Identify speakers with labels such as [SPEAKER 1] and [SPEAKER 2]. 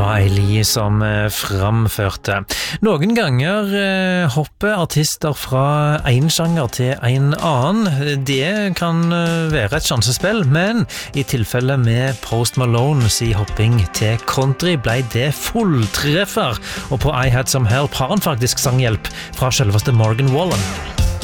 [SPEAKER 1] Miley som framførte. Noen ganger hopper artister fra en sjanger til en annen. Det kan være et sjansespill, men i tilfelle med Post Malone si hopping til country ble det fulltreffer. Og på I Had Some Help har han faktisk sanghjelp fra selveste Morgan Wallen.